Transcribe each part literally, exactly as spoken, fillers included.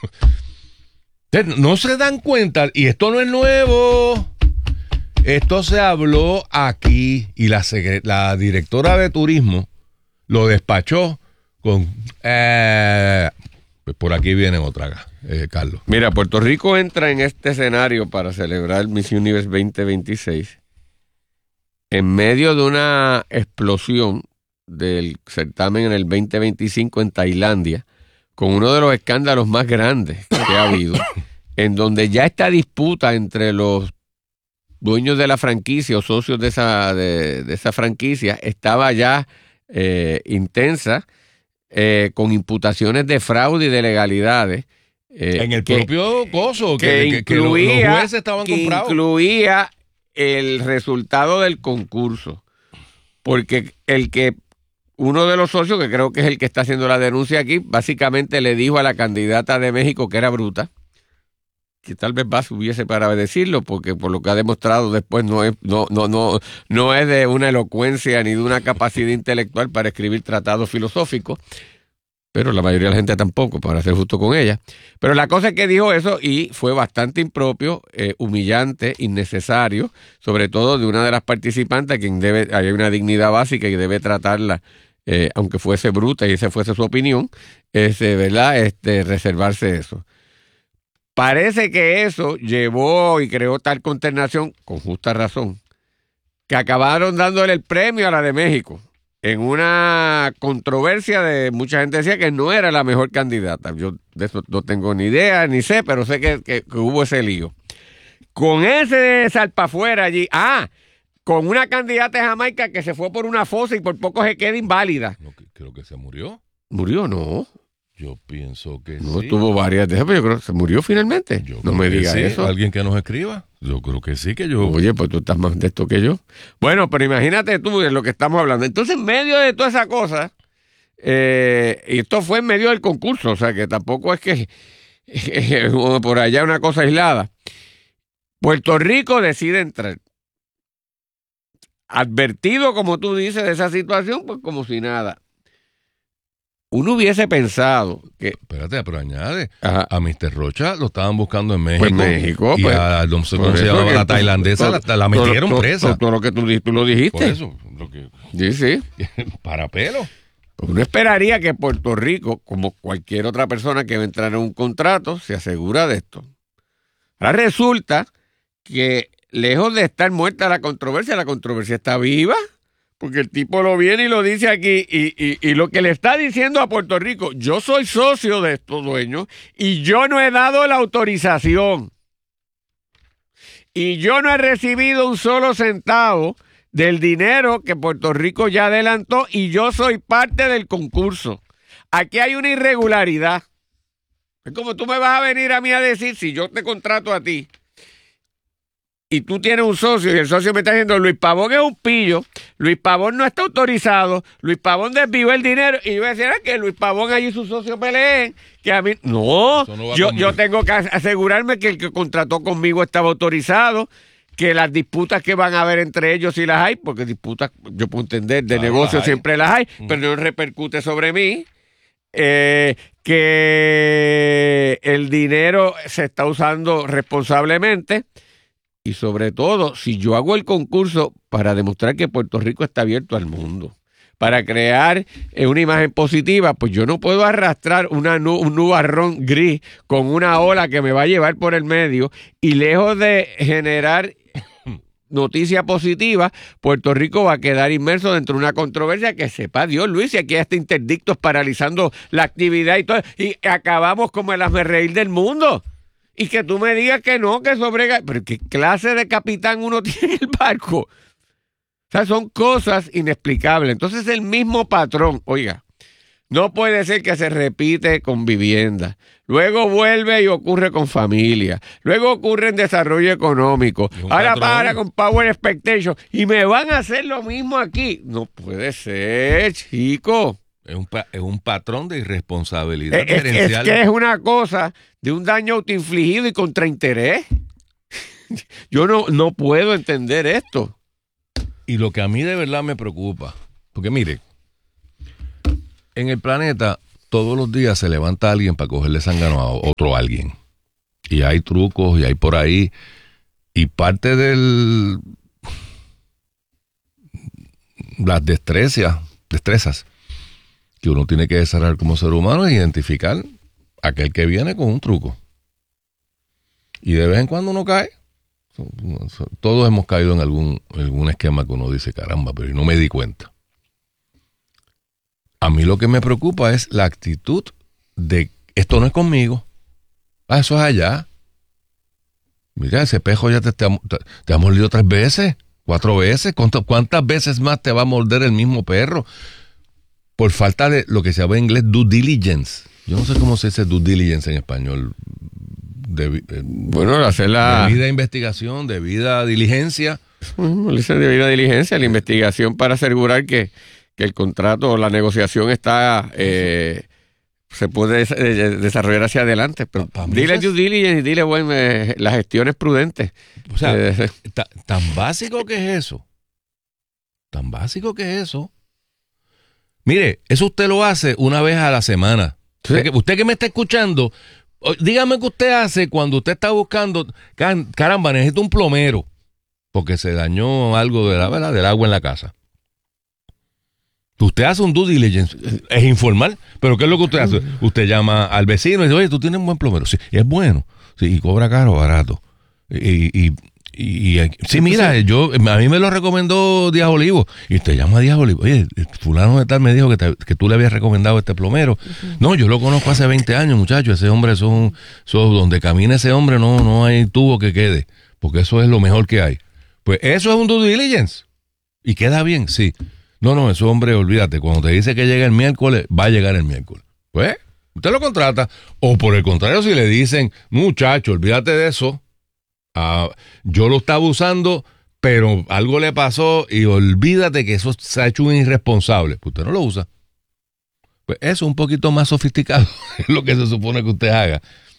No se dan cuenta, y esto no es nuevo. Esto se habló aquí y la, la directora de turismo lo despachó con... Eh, pues por aquí viene otra, eh, Carlos. Mira, Puerto Rico entra en este escenario para celebrar Miss Universe veinte veintiséis en medio de una explosión del certamen en el veinte veinticinco en Tailandia, con uno de los escándalos más grandes que ha habido, en donde ya esta disputa entre los dueños de la franquicia o socios de esa, de, de esa franquicia estaba ya eh, intensa, eh, con imputaciones de fraude y de legalidades. Eh, en el que, propio coso, que, que, que, que incluía, los, los jueces estaban que comprados. Incluía el resultado del concurso. Porque el que, uno de los socios, que creo que es el que está haciendo la denuncia aquí, básicamente le dijo a la candidata de México que era bruta, que tal vez Bass hubiese para decirlo, porque por lo que ha demostrado después no es, no, no, no, no es de una elocuencia ni de una capacidad intelectual para escribir tratados filosóficos, pero la mayoría de la gente tampoco, para ser justo con ella. Pero la cosa es que dijo eso y fue bastante impropio, eh, humillante, innecesario, sobre todo de una de las participantes, quien debe, hay una dignidad básica y debe tratarla, eh, aunque fuese bruta y esa fuese su opinión, es, ¿verdad? Este, reservarse eso. Parece que eso llevó y creó tal consternación, con justa razón, que acabaron dándole el premio a la de México, en una controversia de mucha gente decía que no era la mejor candidata. Yo de eso no tengo ni idea, ni sé, pero sé que, que, que hubo ese lío. Con ese salpafuera allí, ah, con una candidata de Jamaica que se fue por una fosa y por poco se queda inválida. No, creo que se murió. ¿Murió? No. Yo pienso que no sí. Tuvo varias de esas, pero yo creo que se murió finalmente. Yo no me digas sí. eso. ¿Alguien que nos escriba? Yo creo que sí, que yo... Oye, pues tú estás más de esto que yo. Bueno, pero imagínate tú de lo que estamos hablando. Entonces, en medio de toda esa cosa, eh, y esto fue en medio del concurso, o sea, que tampoco es que eh, por allá una cosa aislada. Puerto Rico decide entrar. Advertido, como tú dices, de esa situación, pues como si nada. Uno hubiese pensado que... Espérate, pero añade, Ajá. a mister Rocha lo estaban buscando en México. Pues México, y pues, a no sé cómo se llamaba la tailandesa, todo, la, la metieron todo, presa. Todo, todo lo que tú, tú lo dijiste. Por eso, lo que... Sí, sí. Para pelo. Uno esperaría que Puerto Rico, como cualquier otra persona que va a entrar en un contrato, se asegura de esto. Ahora resulta que, lejos de estar muerta la controversia, la controversia está viva. Porque el tipo lo viene y lo dice aquí y, y, y lo que le está diciendo a Puerto Rico, yo soy socio de estos dueños y yo no he dado la autorización y yo no he recibido un solo centavo del dinero que Puerto Rico ya adelantó y yo soy parte del concurso. Aquí hay una irregularidad. Es como tú me vas a venir a mí a decir, si yo te contrato a ti, y tú tienes un socio y el socio me está diciendo Luis Pavón es un pillo, Luis Pavón no está autorizado, Luis Pavón desvió el dinero y yo voy a decir que Luis Pavón allí y su socio peleen, que a mí no, no yo, yo tengo que asegurarme que el que contrató conmigo estaba autorizado, que las disputas que van a haber entre ellos si las hay, porque disputas yo puedo entender de claro, negocio las siempre las hay, mm. pero no repercute sobre mí. Eh, que el dinero se está usando responsablemente. Y sobre todo, si yo hago el concurso para demostrar que Puerto Rico está abierto al mundo, para crear eh, una imagen positiva, pues yo no puedo arrastrar una nu un nubarrón gris con una ola que me va a llevar por el medio y lejos de generar noticia positiva, Puerto Rico va a quedar inmerso dentro de una controversia que sepa Dios, Luis, y aquí hasta interdictos paralizando la actividad y todo, y acabamos como el hazmerreír del mundo. Y que tú me digas que no, que sobrega... Pero ¿qué clase de capitán uno tiene en el barco? O sea, son cosas inexplicables. Entonces el mismo patrón, oiga, no puede ser que se repite con vivienda. Luego vuelve y ocurre con familia. Luego ocurre en desarrollo económico. Ahora patrón. Para con Power Expectation. Y me van a hacer lo mismo aquí. No puede ser, chico. Es un, es un patrón de irresponsabilidad es, gerencial. Es que es una cosa de un daño autoinfligido y contra interés. Yo no, no puedo entender esto. Y lo que a mí de verdad me preocupa, porque mire, en el planeta todos los días se levanta alguien para cogerle zángano a otro alguien. Y hay trucos y hay por ahí. Y parte del... las destrezas, destrezas que uno tiene que desarrollar como ser humano es identificar a aquel que viene con un truco. Y de vez en cuando uno cae. Todos hemos caído en algún, algún esquema que uno dice, caramba, pero no me di cuenta. A mí lo que me preocupa es la actitud de esto no es conmigo. Ah, eso es allá. Mira, ese pejo ya te, te, te, te ha mordido tres veces, cuatro veces. ¿Cuántas, ¿Cuántas veces más te va a morder el mismo perro? Por falta de lo que se llama en inglés due diligence. Yo no sé cómo se dice due diligence en español. De, de, bueno, hacer la debida investigación, debida diligencia. Debida diligencia, la investigación para asegurar que, que el contrato o la negociación está eh, se puede des- desarrollar hacia adelante. Pero pa, dile due diligence y dile bueno, eh, las gestiones prudentes. O sea, eh, ta, tan básico que es eso. Tan básico que es eso. Mire, eso usted lo hace una vez a la semana. ¿Sí? Usted, que, usted que me está escuchando, dígame qué usted hace cuando usted está buscando, caramba, necesito un plomero, porque se dañó algo de la, ¿verdad? del agua en la casa. Usted hace un due diligence, es informal, pero ¿qué es lo que usted hace? Usted llama al vecino y dice, oye, tú tienes un buen plomero. Sí, es bueno, sí, y cobra caro o barato. Y, y, y, y sí, mira, yo a mí me lo recomendó Díaz Olivo, y usted llama a Díaz Olivo, oye, fulano de tal me dijo que, te, que tú le habías recomendado este plomero. Uh-huh. No, yo lo conozco hace veinte años, muchachos, ese hombre, son, son donde camina ese hombre no, no hay tubo que quede, porque eso es lo mejor que hay. Pues eso es un due diligence, y queda bien, sí. No, no, ese hombre, olvídate, cuando te dice que llega el miércoles, va a llegar el miércoles. Pues, usted lo contrata, o por el contrario, si le dicen, muchacho, olvídate de eso, Uh, yo lo estaba usando, pero algo le pasó y olvídate que eso se ha hecho un irresponsable. Pues usted no lo usa. Pues eso es un poquito más sofisticado es lo que se supone que usted haga.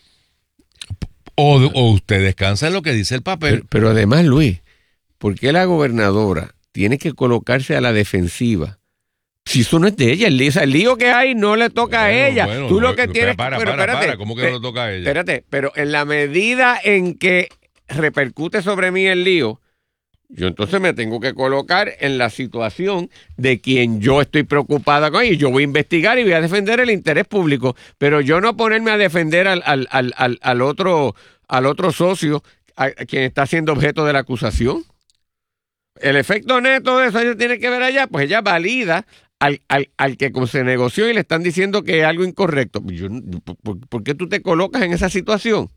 O, o usted descansa en lo que dice el papel. Pero, pero además, Luis, ¿por qué la gobernadora tiene que colocarse a la defensiva? Si eso no es de ella, el lío, o sea, el lío que hay no le toca bueno, a ella. Bueno, Tú lo que tienes... Para, pero, para, espérate, para, ¿cómo que no le toca a ella? Espérate, pero en la medida en que repercute sobre mí el lío, yo entonces me tengo que colocar en la situación de quien yo estoy preocupada con y yo voy a investigar y voy a defender el interés público, pero yo no ponerme a defender al, al, al, al, al otro al otro socio a, a quien está siendo objeto de la acusación. El efecto neto de eso ella tiene que ver allá, pues ella valida al, al, al que se negoció y le están diciendo que es algo incorrecto. Yo, ¿por, ¿Por qué tú te colocas en esa situación?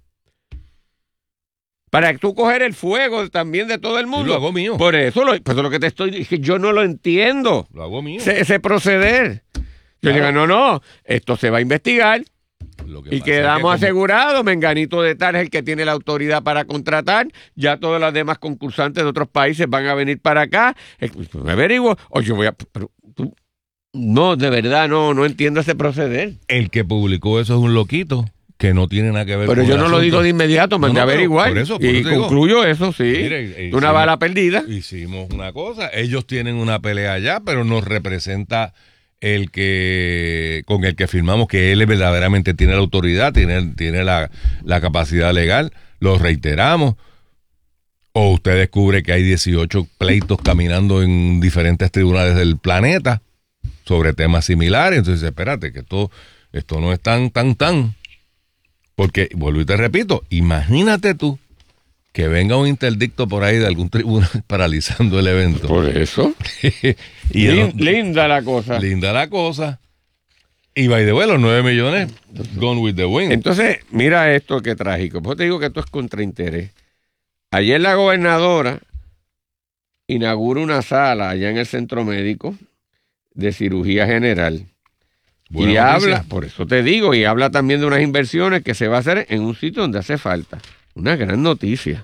Para tú coger el fuego también de todo el mundo. Yo lo hago mío. Por eso lo, pues lo que te estoy diciendo, yo no lo entiendo. Lo hago mío. Ese, ese proceder. Yo claro. digo, no, no, esto se va a investigar. Lo que y quedamos es que asegurados, como... Menganito de tal es el que tiene la autoridad para contratar, ya todas las demás concursantes de otros países van a venir para acá. Me averiguo, o yo voy a... Pero, tú, no, de verdad, no, no entiendo ese proceder. El que publicó eso es un loquito. Que no tiene nada que ver pero con yo no asunto. Lo digo de inmediato, mandé no, no, a averiguar. Por eso, por y eso concluyo digo, eso, sí. Mire, hicimos, una bala perdida. Hicimos una cosa. Ellos tienen una pelea allá, pero nos representa el que con el que firmamos que él verdaderamente tiene la autoridad, tiene, tiene la, la capacidad legal. Lo reiteramos. O usted descubre que hay dieciocho pleitos caminando en diferentes tribunales del planeta sobre temas similares. Entonces, espérate, que esto, esto no es tan, tan, tan. Porque, vuelvo y te repito, imagínate tú que venga un interdicto por ahí de algún tribunal paralizando el evento. Por eso. y Lin, el, linda la cosa. Linda la cosa. Y by the way, los nueve millones, gone with the wind. Entonces, mira esto que trágico. Pues te digo que esto es contrainterés. Ayer la gobernadora inaugura una sala allá en el centro médico de cirugía general. Buena y noticia. Habla, por eso te digo, y habla también de unas inversiones que se va a hacer en un sitio donde hace falta. Una gran noticia.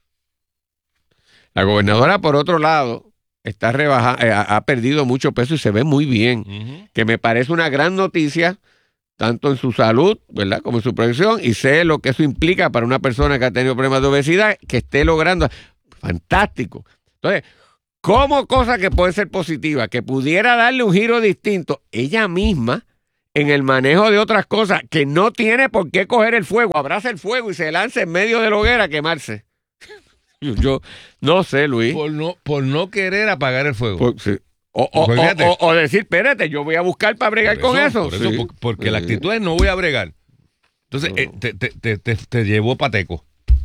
La gobernadora, por otro lado, está rebaja, eh, ha perdido mucho peso y se ve muy bien. Uh-huh. Que me parece una gran noticia, tanto en su salud, ¿verdad?, como en su proyección, y sé lo que eso implica para una persona que ha tenido problemas de obesidad, que esté logrando. Fantástico. Entonces, como cosa que puede ser positiva, que pudiera darle un giro distinto, ella misma en el manejo de otras cosas, que no tiene por qué coger el fuego, abraza el fuego y se lanza en medio de la hoguera a quemarse. Yo, yo no sé, Luis. Por no, por no querer apagar el fuego. Por, sí. o, o, Pues o, o, o decir, espérate, yo voy a buscar para bregar Por con eso. Por eso Sí. porque, porque la actitud es no voy a bregar. Entonces, No. eh, te, te, te, te, te llevó pateco.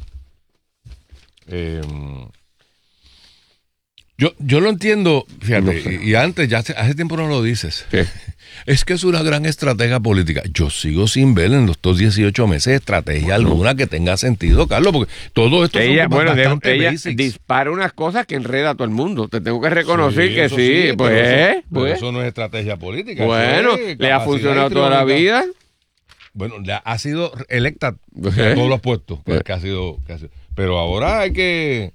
Eh, yo, yo lo entiendo, fíjate, No sé. y, y antes, ya hace, hace tiempo no lo dices. ¿Qué? Es que es una gran estratega política. Yo sigo sin ver en los estos dieciocho meses estrategia alguna que tenga sentido, Carlos, porque todo esto Ella, son bueno, de- bastante ella basics. dispara unas cosas que enreda a todo el mundo. Te tengo que reconocer Sí, que eso sí, pues, pero eso, pero pues. eso no es estrategia política. Bueno, eso es le ha capacidad funcionado toda la histriónica. vida. Bueno, ya ha sido electa ¿Eh? a todos los puestos, pues, ¿Eh? que ha sido, que ha sido- pero ahora hay que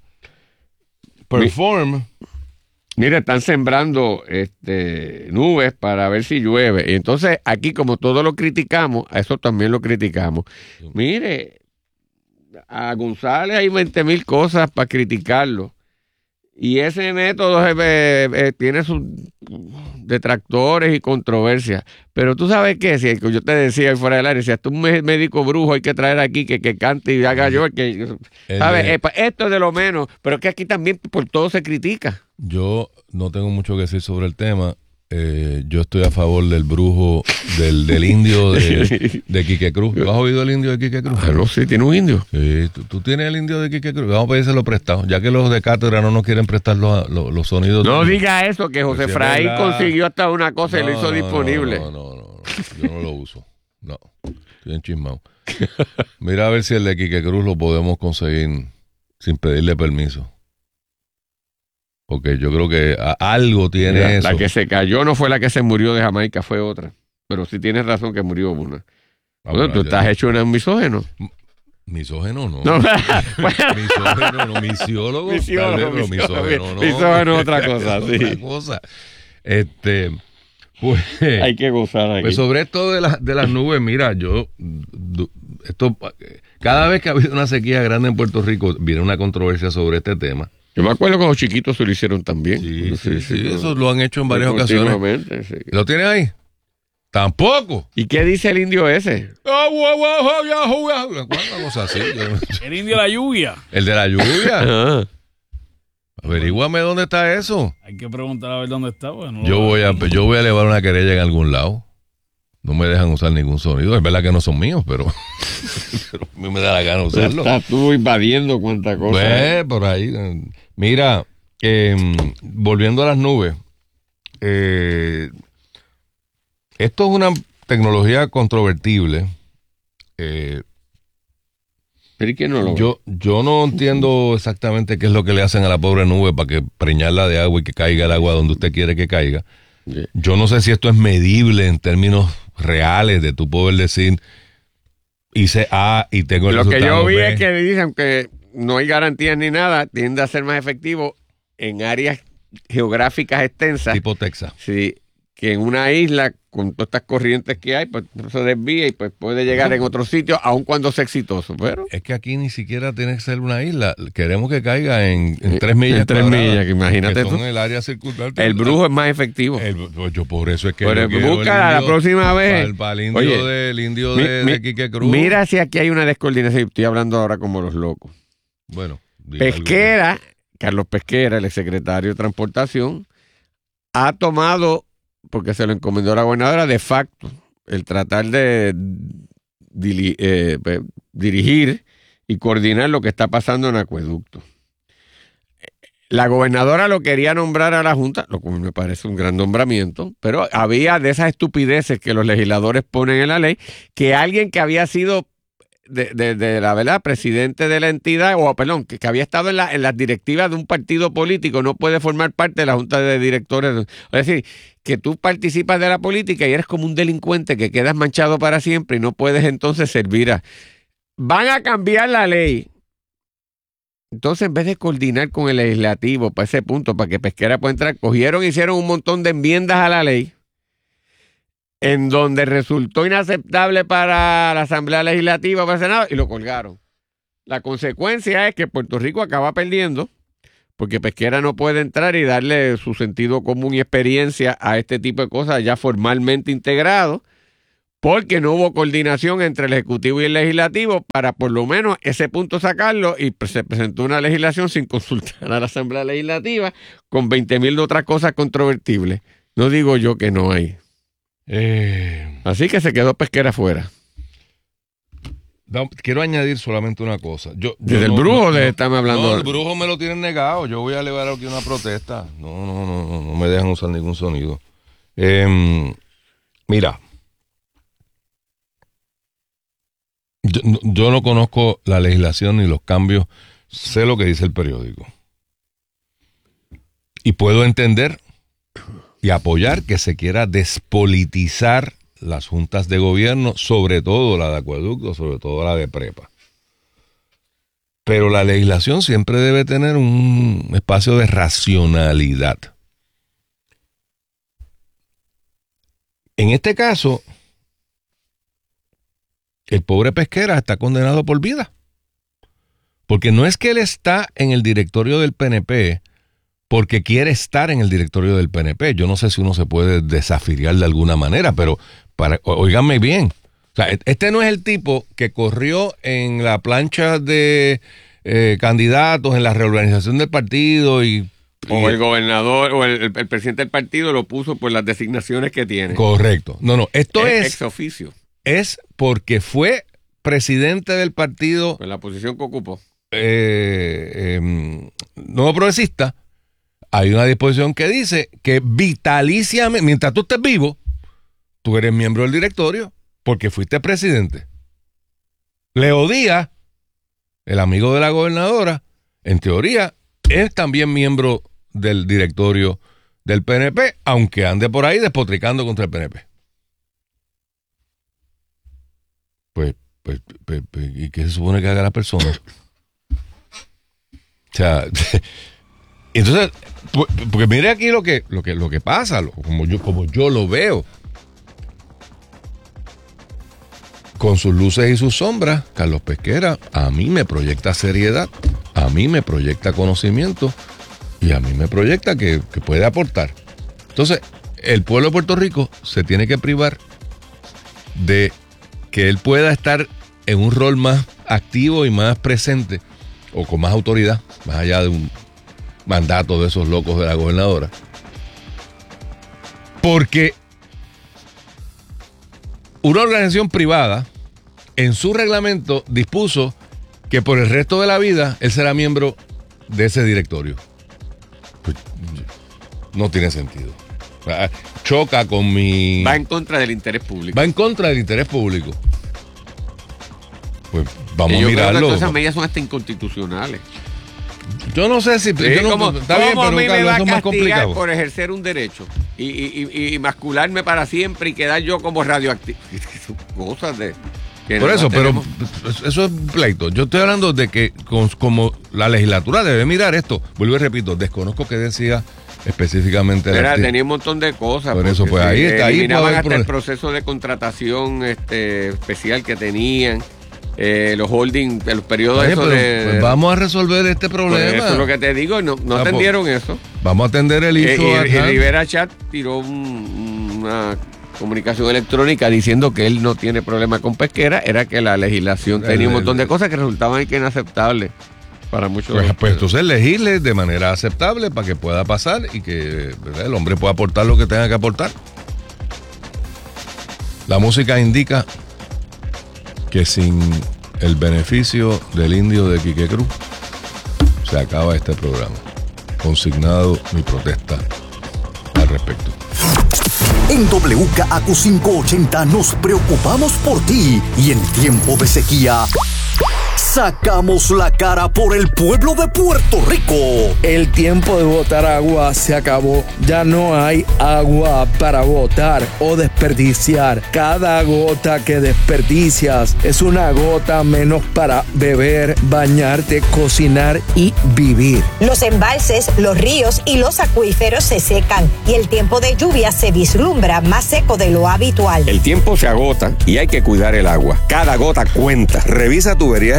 perform. Mira, están sembrando este, nubes para ver si llueve. Y entonces, aquí, como todo lo criticamos, a eso también lo criticamos. Mire, a González hay veinte mil cosas para criticarlo. Y ese método eh, eh, eh, tiene sus detractores y controversias. Pero tú sabes qué, si yo te decía ahí fuera del aire, si hasta un mé- médico brujo hay que traer aquí que, que cante y haga yo, que, El ¿sabes? de- Eh, pa- esto es de lo menos, pero es que aquí también por todo se critica. Yo no tengo mucho que decir sobre el tema. Eh, yo estoy a favor del brujo, del, del indio de, de Quique Cruz. ¿Tú has oído el indio de Quique Cruz? Ah, no, sí, tiene un indio. Sí, ¿tú, tú tienes el indio de Quique Cruz. Vamos a pedírselo prestado, ya que los de cátedra no nos quieren prestar los, los, los sonidos. No de- diga eso, que José Pues sí, es Efraín verdad. consiguió hasta una cosa y No, lo hizo no, disponible. No, no, no, no, yo no lo uso. No, estoy enchismado. Mira a ver si el de Quique Cruz lo podemos conseguir sin pedirle permiso. Porque yo creo que a- algo tiene Mira, eso. la que se cayó no fue la que se murió de Jamaica, fue otra. Pero sí tienes razón que murió una. Ah, Bueno, bueno, tú ya- estás hecho un misógeno. Misógeno no. No, Misógeno no, misiólogo. Misiólogo, tal vez, pero misólogo, misógeno no. misógeno es otra cosa, Es sí. otra cosa. Este, pues, hay que gozar aquí. pues sobre esto de, la- de las nubes, mira, yo, du- esto, cada vez que ha habido una sequía grande en Puerto Rico, viene una controversia sobre este tema. Yo me acuerdo cuando los chiquitos se lo hicieron también. Sí, sí, sí, no. eso lo han hecho en varias ocasiones. Continuamente, sí. ¿Lo tienes ahí? Tampoco. ¿Y qué dice el indio ese? Una cosa así. yo no sé. El indio de la lluvia. El de la lluvia. Ah. Averíguame dónde está eso. Hay que preguntar a ver dónde está. Pues, no Yo lo- voy a, yo voy a elevar una querella en algún lado. No me dejan usar ningún sonido. Es verdad que no son míos, pero, pero a mí me da la gana usarlo. Estás tú invadiendo cuánta cosa. Pues, por ahí. eh, Mira, eh, volviendo a las nubes. eh, esto es una tecnología controvertible. Eh, Pero ¿y quién no lo ve? yo, yo no entiendo exactamente qué es lo que le hacen a la pobre nube para que preñarla de agua y que caiga el agua donde usted quiere que caiga. Sí. Yo no sé si esto es medible en términos reales de tu poder decir hice A y tengo el Lo que resultado yo vi B. es que dicen que no hay garantías ni nada, tiende a ser más efectivo en áreas geográficas extensas. tipo Texas. Sí, que en una isla, con todas estas corrientes que hay, pues se desvía y pues puede llegar en otro sitio, aun cuando sea exitoso. Pero Es que aquí ni siquiera tiene que ser una isla. Queremos que caiga en, en tres millas en tres cuadradas, millas, que imagínate que son tú. el área circular. el brujo es más efectivo. El- pues yo por eso es que Pero yo quiero búscala el la indio- próxima vez. Para el, para el indio, Oye, de, el indio Mi- de, mi- de Quique Cruz. Mira si aquí hay una descoordinación. Estoy hablando ahora como los locos. Bueno, diga algo. Pesquera, Carlos Pesquera, el exsecretario de Transportación, ha tomado, porque se lo encomendó a la gobernadora, de facto, el tratar de dili- eh, pues, dirigir y coordinar lo que está pasando en Acueducto. La gobernadora lo quería nombrar a la Junta, lo cual me parece un gran nombramiento, pero había de esas estupideces que los legisladores ponen en la ley, que alguien que había sido de, de, de la verdad presidente de la entidad, o perdón, que, que había estado en, la, en las directivas de un partido político, no puede formar parte de la Junta de Directores. Es decir, que tú participas de la política y eres como un delincuente que quedas manchado para siempre y no puedes entonces servir a... Van a cambiar la ley. Entonces, en vez de coordinar con el legislativo para ese punto, para que Pesquera pueda entrar, cogieron y hicieron un montón de enmiendas a la ley en donde resultó inaceptable para la Asamblea Legislativa, para el Senado, y lo colgaron. La consecuencia es que Puerto Rico acaba perdiendo porque Pesquera no puede entrar y darle su sentido común y experiencia a este tipo de cosas ya formalmente integrado. porque no hubo coordinación entre el Ejecutivo y el Legislativo para por lo menos ese punto sacarlo, y se presentó una legislación sin consultar a la Asamblea Legislativa con veinte mil de otras cosas controvertibles. No digo yo que no hay. Eh, Así que se quedó Pesquera fuera. no, quiero añadir solamente una cosa. Yo, yo ¿Desde el no- brujo no, le no, estamos hablando? No, el brujo me lo tienen negado. Yo voy a elevar aquí una protesta. No, no, no, no, no me dejan usar ningún sonido. Eh, mira. Yo, no- yo no conozco la legislación ni los cambios. Sé lo que dice el periódico. Y puedo entender y apoyar que se quiera despolitizar las juntas de gobierno, sobre todo la de acueducto, sobre todo la de prepa. Pero la legislación siempre debe tener un espacio de racionalidad. En este caso, el pobre Pesquera está condenado por vida. Porque no es que él está en el directorio del P N P porque quiere estar en el directorio del P N P. Yo no sé si uno se puede desafiliar de alguna manera, pero para, óiganme bien. O sea, este no es el tipo que corrió en la plancha de eh, candidatos, en la reorganización del partido y... O y- el gobernador o el, el- el presidente del partido lo puso por las designaciones que tiene. Correcto. No, no, esto es es, ex oficio, es porque fue presidente del partido en la posición que ocupó. eh, eh, nuevo progresista. Hay una disposición que dice que vitaliciamente, mientras tú estés vivo, tú eres miembro del directorio porque fuiste presidente. Leo Díaz, el amigo de la gobernadora, en teoría, es también miembro del directorio del P N P, aunque ande por ahí despotricando contra el P N P. Pues, pues, pues, pues, ¿y qué se supone que haga la persona? O sea, entonces, pu- porque mire aquí lo que, lo que, lo que pasa, lo- como yo, como yo lo veo. Con sus luces y sus sombras, Carlos Pesquera a mí me proyecta seriedad, a mí me proyecta conocimiento y a mí me proyecta que, que puede aportar. Entonces, el pueblo de Puerto Rico se tiene que privar de que él pueda estar en un rol más activo y más presente o con más autoridad, más allá de un mandato de esos locos de la gobernadora. Porque una organización privada en su reglamento dispuso que por el resto de la vida él será miembro de ese directorio. Pues, no tiene sentido. O sea, choca con mi... Va en contra del interés público. va en contra del interés público. Pues vamos Y a yo creo que mirarlo. todas esas medidas son hasta inconstitucionales. Yo no sé si... Sí, yo no- como, está bien, ¿cómo a pero mí me Carlos, va a eso es más castigar complicado. por ejercer un derecho y, y, y, y mascularme para siempre y quedar yo como radioactivo? Son cosas de... que Por no eso, las pero tenemos. eso es pleito. Yo estoy hablando de que con- como la legislatura debe mirar esto. Vuelvo y repito, desconozco qué decía específicamente. el Mira, artículo. tenía un montón de cosas. Por eso, porque pues, sí, ahí está, ahí eliminaban puede haber hasta el problema. proceso de contratación este, especial que tenían, eh, los holding, los periodos Oye, esos pero, de... pues, vamos a resolver este pues, problema. eso es lo que te digo, no, no Ah, pues, atendieron eso. Vamos a atender el Eh, issue y, at y hand. Rivera Chat tiró un- una comunicación electrónica diciendo que él no tiene problema con Pesquera, era que la legislación El- tenía un montón el- de cosas que resultaban ahí que inaceptables para muchos. Pues, pues entonces legisle de manera aceptable para que pueda pasar y que, ¿verdad?, el hombre pueda aportar lo que tenga que aportar. La música indica que sin el beneficio del indio de Quique Cruz se acaba este programa. Consignado mi protesta al respecto. En W K A Q quinientos ochenta nos preocupamos por ti y en tiempo de sequía sacamos la cara por el pueblo de Puerto Rico. El tiempo de botar agua se acabó. Ya no hay agua para botar o desperdiciar. Cada gota que desperdicias es una gota menos para beber, bañarte, cocinar y vivir. Los embalses, los ríos y los acuíferos se secan y el tiempo de lluvia se vislumbra más seco de lo habitual. El tiempo se agota y hay que cuidar el agua. Cada gota cuenta. Revisa tuberías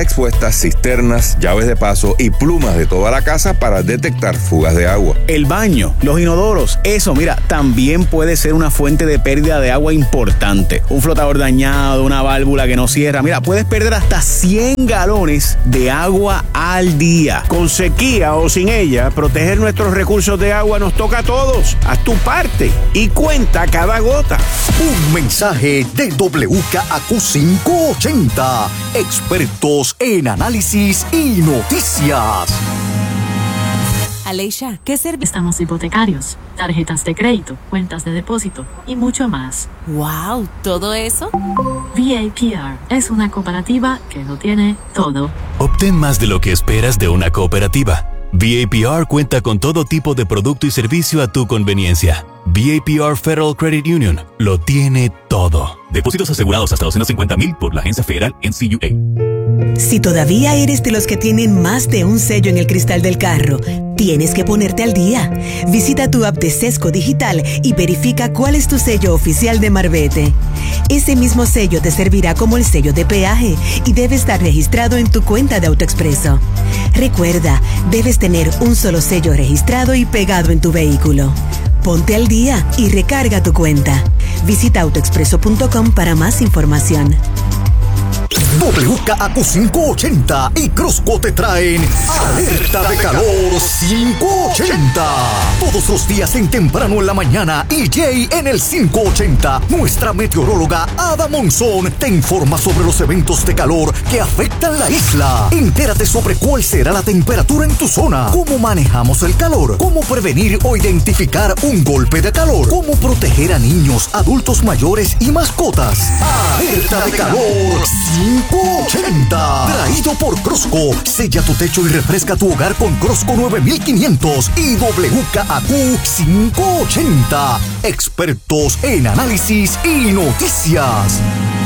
expuestas, cisternas, llaves de paso y plumas de toda la casa para detectar fugas de agua. El baño, los inodoros, eso, mira, también puede ser una fuente de pérdida de agua importante. Un flotador dañado, una válvula que no cierra, mira, puedes perder hasta cien galones de agua al día. Con sequía o sin ella, proteger nuestros recursos de agua nos toca a todos. Haz tu parte y cuenta cada gota. Un mensaje de W K A Q cinco ochenta, expertos en análisis y noticias. Aleisha, ¿qué servicio? Estamos hipotecarios, tarjetas de crédito, cuentas de depósito y mucho más. ¡Wow! ¿Todo eso? V A P R es una cooperativa que lo tiene todo. Obtén más de lo que esperas de una cooperativa. V A P R cuenta con todo tipo de producto y servicio a tu conveniencia. V A P R Federal Credit Union lo tiene todo. Depósitos asegurados hasta doscientos cincuenta mil por la agencia federal N C U A. Si todavía eres de los que tienen más de un sello en el cristal del carro, tienes que ponerte al día. Visita tu app de Sesco Digital y verifica cuál es tu sello oficial de Marbete. Ese mismo sello te servirá como el sello de peaje y debe estar registrado en tu cuenta de AutoExpreso. Recuerda, debes tener un solo sello registrado y pegado en tu vehículo. Ponte al día y recarga tu cuenta. Visita autoexpreso punto com para más información. W K A Q cinco ochenta y Crosco te traen Alerta de Calor cinco ochenta. Todos los días en temprano en la mañana, E J en el cinco ochenta. Nuestra meteoróloga Ada Monzón te informa sobre los eventos de calor que afectan la isla. Entérate sobre cuál será la temperatura en tu zona, cómo manejamos el calor, cómo prevenir o identificar un golpe de calor, cómo proteger a niños, adultos mayores y mascotas. Alerta de Calor cinco ochenta. Traído por Crosco. Sella tu techo y refresca tu hogar con Crosco nueve mil quinientos y W K A Q cinco ochenta. Expertos en análisis y noticias.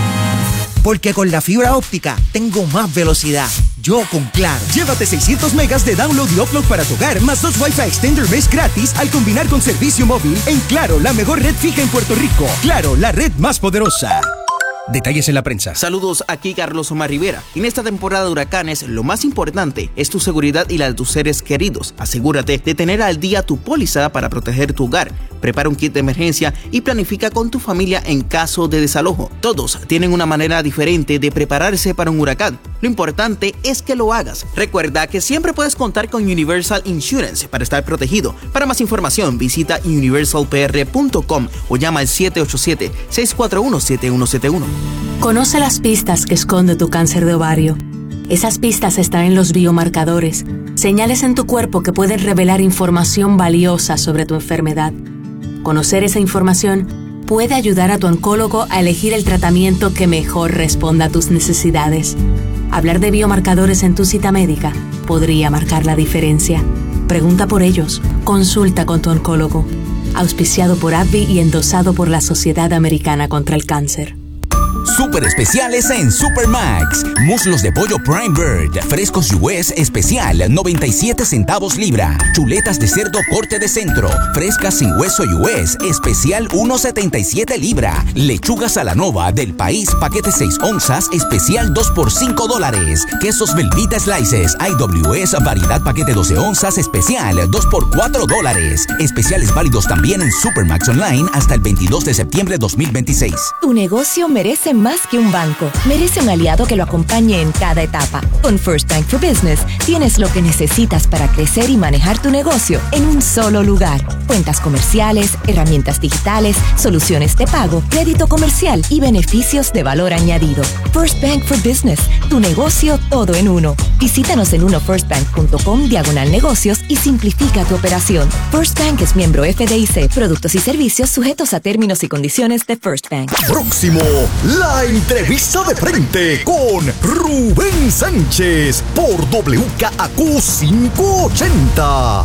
Porque con la fibra óptica tengo más velocidad. Yo con Claro. Llévate seiscientos megas de download y upload para tu hogar, más dos Wi-Fi Extender Mesh gratis al combinar con servicio móvil en Claro, la mejor red fija en Puerto Rico. Claro, la red más poderosa. Detalles en la prensa. Saludos, aquí Carlos Omar Rivera. En esta temporada de huracanes, lo más importante es tu seguridad y la de tus seres queridos. Asegúrate de tener al día tu póliza para proteger tu hogar. Prepara un kit de emergencia y planifica con tu familia en caso de desalojo. Todos tienen una manera diferente de prepararse para un huracán. Lo importante es que lo hagas. Recuerda que siempre puedes contar con Universal Insurance para estar protegido. Para más información, visita universal p r punto com o llama al siete ocho siete, seis cuatro uno, siete uno siete uno. Conoce las pistas que esconde tu cáncer de ovario. Esas pistas están en los biomarcadores, señales en tu cuerpo que pueden revelar información valiosa sobre tu enfermedad. Conocer esa información puede ayudar a tu oncólogo a elegir el tratamiento que mejor responda a tus necesidades. Hablar de biomarcadores en tu cita médica podría marcar la diferencia. Pregunta por ellos. Consulta con tu oncólogo. Auspiciado por A B B V y endosado por la Sociedad Americana contra el Cáncer. Super especiales en Supermax. Muslos de pollo Prime Bird, frescos U S especial, noventa y siete centavos libra. Chuletas de cerdo corte de centro, frescas sin hueso U S, especial uno setenta y siete libra. Lechugas a la nova del país, paquete seis onzas, especial dos por cinco dólares. Quesos Velveeta Slices, I W S, variedad paquete doce onzas, especial dos por cuatro dólares. Especiales válidos también en Supermax Online hasta el veintidós de septiembre de dos mil veintiséis. Tu negocio merece más que un banco. Merece un aliado que lo acompañe en cada etapa. Con First Bank for Business tienes lo que necesitas para crecer y manejar tu negocio en un solo lugar. Cuentas comerciales, herramientas digitales, soluciones de pago, crédito comercial y beneficios de valor añadido. First Bank for Business, tu negocio todo en uno. Visítanos en uno first bank punto com diagonal negocios y simplifica tu operación. First Bank es miembro F D I C. Productos y servicios sujetos a términos y condiciones de First Bank. Próximo, la entrevista de frente con Rubén Sánchez por W K A Q cinco ochenta.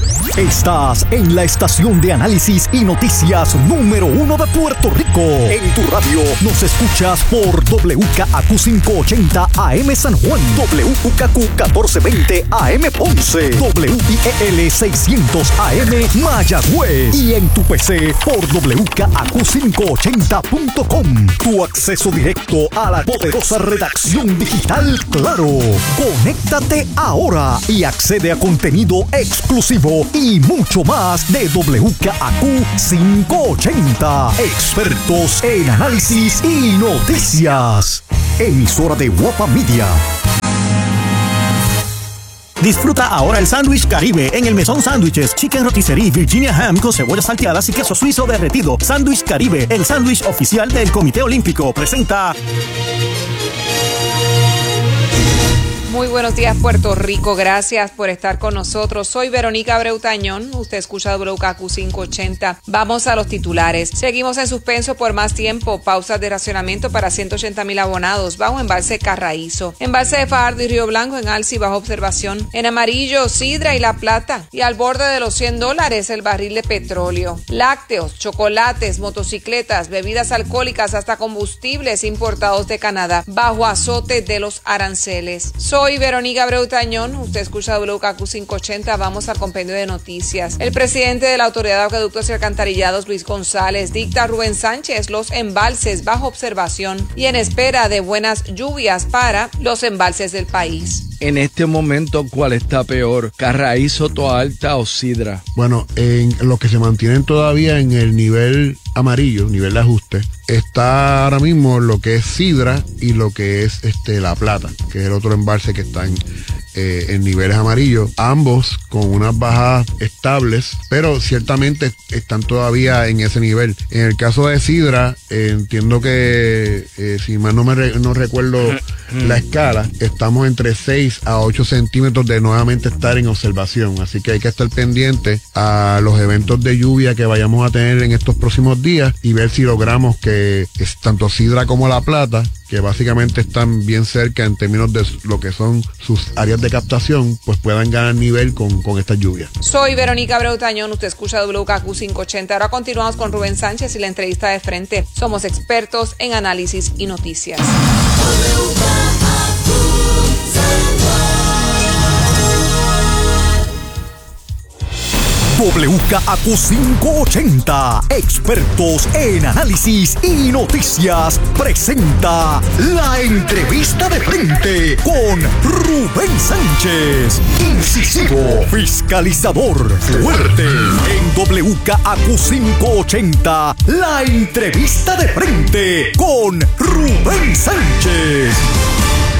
Estás en la estación de análisis y noticias número uno de Puerto Rico. En tu radio nos escuchas por W K A Q cinco ochenta A M San Juan, W K K Q catorce veinte A M Ponce, W I E L seiscientos A M Mayagüez y en tu P C por W K A Q quinientos ochenta punto com. Tu acceso directo a la poderosa redacción digital Claro. Conéctate ahora y accede a contenido exclusivo y mucho más de W K A Q quinientos ochenta. Expertos en análisis y noticias. Emisora de Guapa Media. Disfruta ahora el sándwich Caribe en el Mesón Sándwiches, Chicken Rotisserie, Virginia Ham con cebollas salteadas y queso suizo derretido. Sándwich Caribe, el sándwich oficial del Comité Olímpico. Presenta... Muy buenos días, Puerto Rico. Gracias por estar con nosotros. Soy Verónica Abreu Tañón. Usted escucha W K Q quinientos ochenta. Vamos a los titulares. Seguimos en suspenso por más tiempo. Pausas de racionamiento para ciento ochenta mil abonados bajo embalse Carraízo. Embalse de Fajardo y Río Blanco en alza y bajo observación. En amarillo, Sidra y La Plata. Y al borde de los cien dólares el barril de petróleo. Lácteos, chocolates, motocicletas, bebidas alcohólicas hasta combustibles importados de Canadá bajo azote de los aranceles. Soy Verónica Abreu Tañón, usted escucha W K Q quinientos ochenta, vamos al compendio de noticias. El presidente de la Autoridad de Acueductos y Alcantarillados, Luis González, dicta a Rubén Sánchez los embalses bajo observación y en espera de buenas lluvias para los embalses del país. En este momento, ¿cuál está peor? ¿Carraízo, Toa Alta o Sidra? Bueno, en los que se mantienen todavía en el nivel amarillo, nivel de ajuste, está ahora mismo lo que es Sidra y lo que es este La Plata, que es el otro embalse que está en, eh, en niveles amarillos, ambos con unas bajadas estables, pero ciertamente están todavía en ese nivel. En el caso de Sidra, eh, entiendo que, eh, si mal no me re, no recuerdo la escala, estamos entre seis a ocho centímetros de nuevamente estar en observación, así que hay que estar pendiente a los eventos de lluvia que vayamos a tener en estos próximos días y ver si logramos que es tanto Sidra como La Plata, que básicamente están bien cerca en términos de lo que son sus áreas de captación, pues puedan ganar nivel con, con estas lluvias. Soy Verónica Abreu Tañón, usted escucha W K Q quinientos ochenta. Ahora continuamos con Rubén Sánchez y la entrevista de frente. Somos expertos en análisis y noticias. W K A Q quinientos ochenta, expertos en análisis y noticias, presenta la entrevista de frente con Rubén Sánchez. Incisivo, fiscalizador, fuerte. En W K A Q quinientos ochenta, la entrevista de frente con Rubén Sánchez.